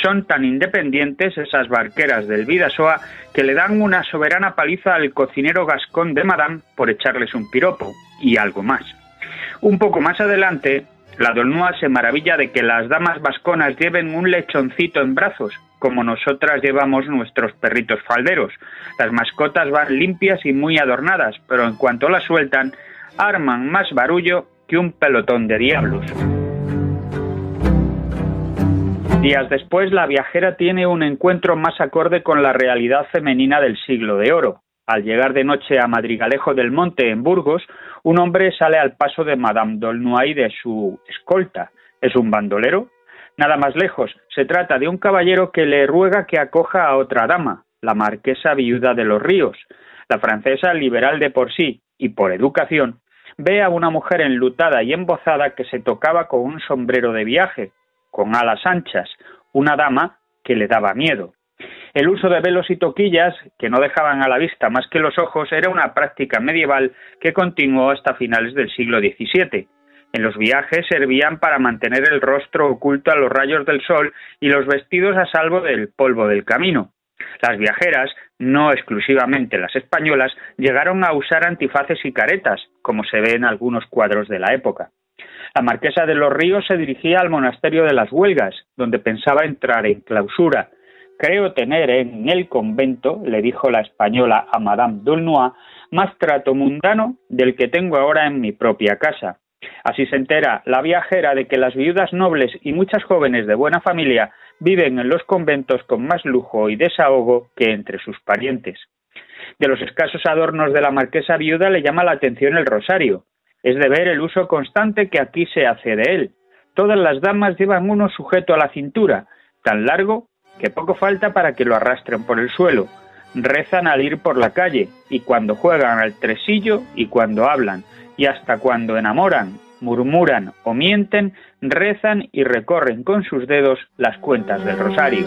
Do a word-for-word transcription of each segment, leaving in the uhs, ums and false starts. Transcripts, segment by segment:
son tan independientes esas barqueras del Bidasoa que le dan una soberana paliza al cocinero gascón de Madame por echarles un piropo, y algo más. Un poco más adelante, la D'aulnois se maravilla de que las damas vasconas lleven un lechoncito en brazos, como nosotras llevamos nuestros perritos falderos. Las mascotas van limpias y muy adornadas, pero en cuanto las sueltan, arman más barullo que un pelotón de diablos. Días después, la viajera tiene un encuentro más acorde con la realidad femenina del siglo de oro. Al llegar de noche a Madrigalejo del Monte, en Burgos, un hombre sale al paso de Madame D'aulnois y de su escolta. ¿Es un bandolero? Nada más lejos. Se trata de un caballero que le ruega que acoja a otra dama, la marquesa viuda de los Ríos. La francesa, liberal de por sí y por educación, ve a una mujer enlutada y embozada que se tocaba con un sombrero de viaje, con alas anchas, una dama que le daba miedo. El uso de velos y toquillas, que no dejaban a la vista más que los ojos, era una práctica medieval que continuó hasta finales del siglo diecisiete. En los viajes servían para mantener el rostro oculto a los rayos del sol y los vestidos a salvo del polvo del camino. Las viajeras, no exclusivamente las españolas, llegaron a usar antifaces y caretas, como se ve en algunos cuadros de la época. La marquesa de los Ríos se dirigía al monasterio de las Huelgas, donde pensaba entrar en clausura. «Creo tener en el convento», le dijo la española a Madame D'aulnois, «más trato mundano del que tengo ahora en mi propia casa». Así se entera la viajera de que las viudas nobles y muchas jóvenes de buena familia viven en los conventos con más lujo y desahogo que entre sus parientes. De los escasos adornos de la marquesa viuda le llama la atención el rosario. Es de ver el uso constante que aquí se hace de él. Todas las damas llevan uno sujeto a la cintura, tan largo que poco falta para que lo arrastren por el suelo. Rezan al ir por la calle, y cuando juegan al tresillo, y cuando hablan, y hasta cuando enamoran, murmuran o mienten, rezan y recorren con sus dedos las cuentas del rosario.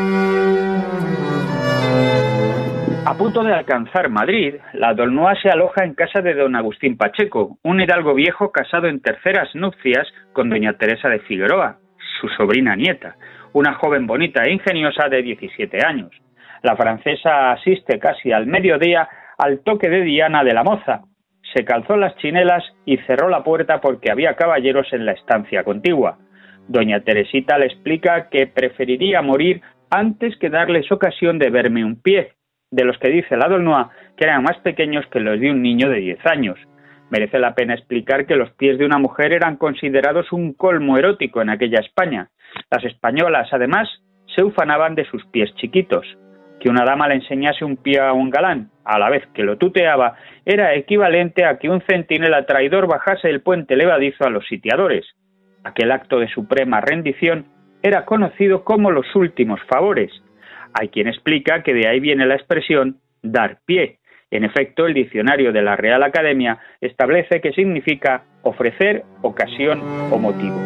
A punto de alcanzar Madrid, la D'aulnois se aloja en casa de don Agustín Pacheco, un hidalgo viejo casado en terceras nupcias con doña Teresa de Figueroa, su sobrina nieta, una joven bonita e ingeniosa de diecisiete años. La francesa asiste casi al mediodía al toque de diana de la moza. Se calzó las chinelas y cerró la puerta porque había caballeros en la estancia contigua. Doña Teresita le explica que preferiría morir antes que darles ocasión de verme un pie, de los que dice la D'aulnois que eran más pequeños que los de un niño de diez años. Merece la pena explicar que los pies de una mujer eran considerados un colmo erótico en aquella España. Las españolas, además, se ufanaban de sus pies chiquitos. Que una dama le enseñase un pie a un galán, a la vez que lo tuteaba, era equivalente a que un centinela traidor bajase el puente levadizo a los sitiadores. Aquel acto de suprema rendición era conocido como los últimos favores. Hay quien explica que de ahí viene la expresión dar pie. En efecto, el diccionario de la Real Academia establece que significa ofrecer, ocasión o motivo.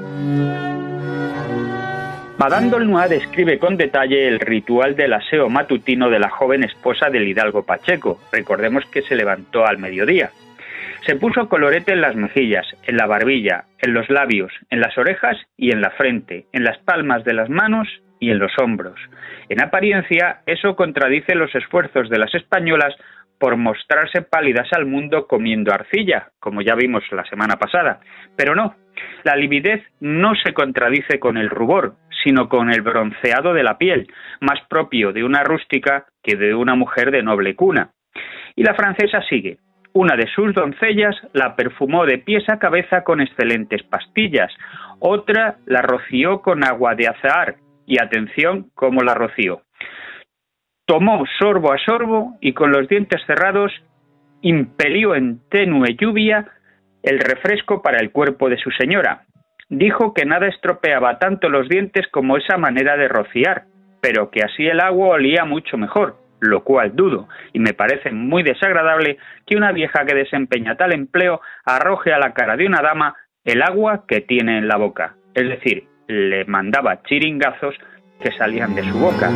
Madame D'aulnois describe con detalle el ritual del aseo matutino de la joven esposa del hidalgo Pacheco. Recordemos que se levantó al mediodía. Se puso colorete en las mejillas, en la barbilla, en los labios, en las orejas y en la frente, en las palmas de las manos y en los hombros. En apariencia, eso contradice los esfuerzos de las españolas por mostrarse pálidas al mundo comiendo arcilla, como ya vimos la semana pasada. Pero no, la lividez no se contradice con el rubor, sino con el bronceado de la piel, más propio de una rústica que de una mujer de noble cuna. Y la francesa sigue. Una de sus doncellas la perfumó de pies a cabeza con excelentes pastillas, otra la roció con agua de azahar, y atención cómo la roció. Tomó sorbo a sorbo y con los dientes cerrados impelió en tenue lluvia el refresco para el cuerpo de su señora. Dijo que nada estropeaba tanto los dientes como esa manera de rociar, pero que así el agua olía mucho mejor, lo cual dudo, y me parece muy desagradable que una vieja que desempeña tal empleo arroje a la cara de una dama el agua que tiene en la boca, es decir, le mandaba chiringazos que salían de su boca.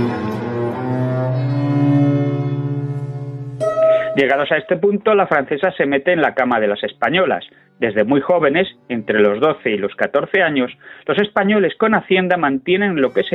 Llegados a este punto, la francesa se mete en la cama de las españolas. Desde muy jóvenes, entre los doce y los catorce años, los españoles con hacienda mantienen lo que se